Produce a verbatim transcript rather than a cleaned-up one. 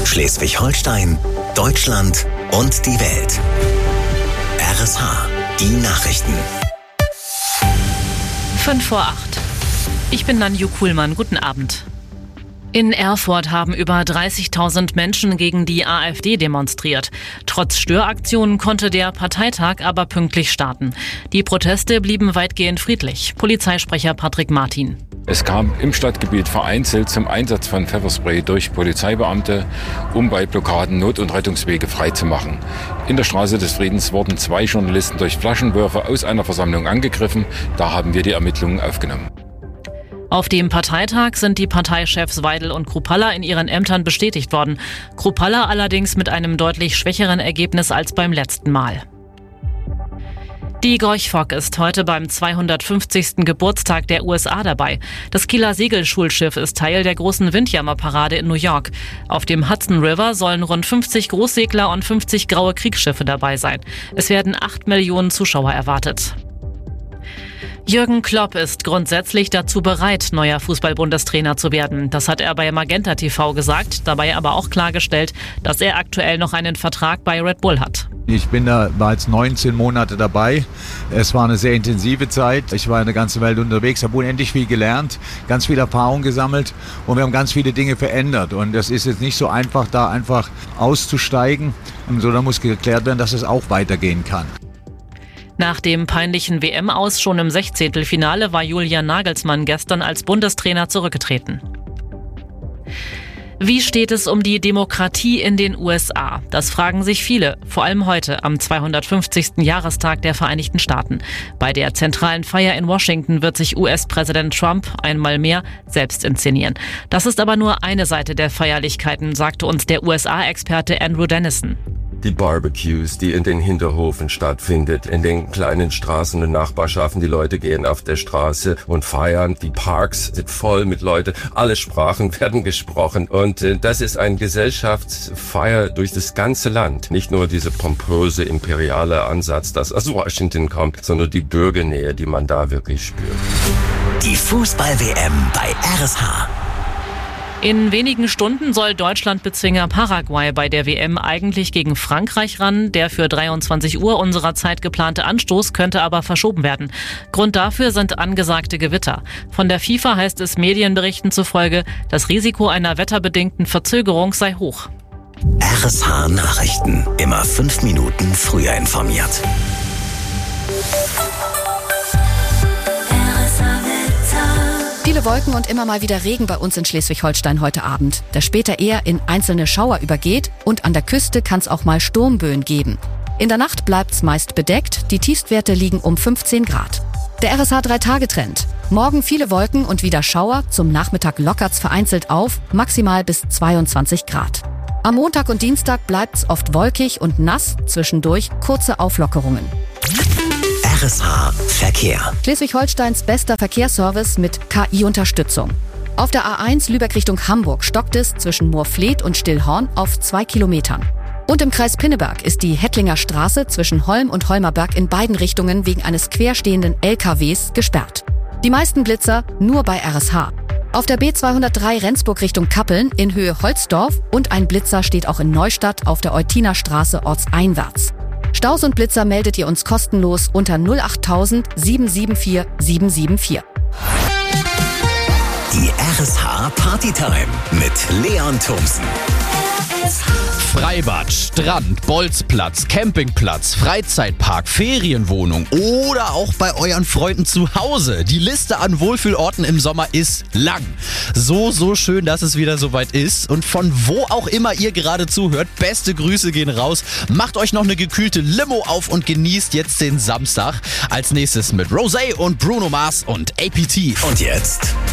Schleswig-Holstein, Deutschland und die Welt. R S H, die Nachrichten. Fünf vor acht. Ich bin Nanju Kuhlmann. Guten Abend. In Erfurt haben über dreißigtausend Menschen gegen die AfD demonstriert. Trotz Störaktionen konnte der Parteitag aber pünktlich starten. Die Proteste blieben weitgehend friedlich. Polizeisprecher Patrick Martin. Es kam im Stadtgebiet vereinzelt zum Einsatz von Pfefferspray durch Polizeibeamte, um bei Blockaden Not- und Rettungswege freizumachen. In der Straße des Friedens wurden zwei Journalisten durch Flaschenwürfe aus einer Versammlung angegriffen. Da haben wir die Ermittlungen aufgenommen. Auf dem Parteitag sind die Parteichefs Weidel und Kruppalla in ihren Ämtern bestätigt worden. Kruppalla allerdings mit einem deutlich schwächeren Ergebnis als beim letzten Mal. Die Gorch Fock ist heute beim zweihundertfünfzigsten Geburtstag der U S A dabei. Das Kieler Segelschulschiff ist Teil der großen Windjammerparade in New York. Auf dem Hudson River sollen rund fünfzig Großsegler und fünfzig graue Kriegsschiffe dabei sein. Es werden acht Millionen Zuschauer erwartet. Jürgen Klopp ist grundsätzlich dazu bereit, neuer Fußball-Bundestrainer zu werden. Das hat er bei Magenta T V gesagt, dabei aber auch klargestellt, dass er aktuell noch einen Vertrag bei Red Bull hat. Ich bin da bereits neunzehn Monate dabei. Es war eine sehr intensive Zeit. Ich war in der ganzen Welt unterwegs, habe unendlich viel gelernt, ganz viel Erfahrung gesammelt und wir haben ganz viele Dinge verändert. Und das ist jetzt nicht so einfach, da einfach auszusteigen. Und so, da muss geklärt werden, dass es auch weitergehen kann. Nach dem peinlichen W M-Aus schon im Sechzehntelfinale war Julian Nagelsmann gestern als Bundestrainer zurückgetreten. Wie steht es um die Demokratie in den U S A? Das fragen sich viele, vor allem heute am zweihundertfünfzigsten Jahrestag der Vereinigten Staaten. Bei der zentralen Feier in Washington wird sich U S-Präsident Trump einmal mehr selbst inszenieren. Das ist aber nur eine Seite der Feierlichkeiten, sagte uns der U S A-Experte Andrew Dennison. Die Barbecues, die in den Hinterhofen stattfindet, in den kleinen Straßen und Nachbarschaften. Die Leute gehen auf der Straße und feiern. Die Parks sind voll mit Leuten. Alle Sprachen werden gesprochen. Und äh, das ist ein Gesellschaftsfeier durch das ganze Land. Nicht nur dieser pompöse, imperiale Ansatz, das aus Washington kommt, sondern die Bürgernähe, die man da wirklich spürt. Die Fußball-W M bei R S H. In wenigen Stunden soll Deutschland-Bezwinger Paraguay bei der W M eigentlich gegen Frankreich ran. Der für dreiundzwanzig Uhr unserer Zeit geplante Anstoß könnte aber verschoben werden. Grund dafür sind angesagte Gewitter. Von der FIFA heißt es Medienberichten zufolge, das Risiko einer wetterbedingten Verzögerung sei hoch. R S H Nachrichten. Immer fünf Minuten früher informiert. Viele Wolken und immer mal wieder Regen bei uns in Schleswig-Holstein heute Abend, der später eher in einzelne Schauer übergeht und an der Küste kann es auch mal Sturmböen geben. In der Nacht bleibt's meist bedeckt, die Tiefstwerte liegen um fünfzehn Grad. Der R S H drei Tage Trend. Morgen viele Wolken und wieder Schauer, zum Nachmittag lockert's vereinzelt auf, maximal bis zweiundzwanzig Grad. Am Montag und Dienstag bleibt's oft wolkig und nass, zwischendurch kurze Auflockerungen. R S H Verkehr. Schleswig-Holsteins bester Verkehrsservice mit K I-Unterstützung. Auf der A eins Lübeck Richtung Hamburg stockt es zwischen Moorfleet und Stillhorn auf zwei Kilometern. Und im Kreis Pinneberg ist die Hettlinger Straße zwischen Holm und Holmerberg in beiden Richtungen wegen eines querstehenden L K Ws gesperrt. Die meisten Blitzer nur bei R S H. Auf der B zweihundertdrei Rendsburg Richtung Kappeln in Höhe Holzdorf und ein Blitzer steht auch in Neustadt auf der Eutiner Straße ortseinwärts. Staus und Blitzer meldet ihr uns kostenlos unter null acht null null sieben sieben vier sieben sieben vier. Die R S H Partytime mit Leon Thomsen. Freibad, Strand, Bolzplatz, Campingplatz, Freizeitpark, Ferienwohnung oder auch bei euren Freunden zu Hause. Die Liste an Wohlfühlorten im Sommer ist lang. So, so schön, dass es wieder soweit ist. Und von wo auch immer ihr gerade zuhört, beste Grüße gehen raus. Macht euch noch eine gekühlte Limo auf und genießt jetzt den Samstag. Als nächstes mit Rosé und Bruno Mars und A P T. Und jetzt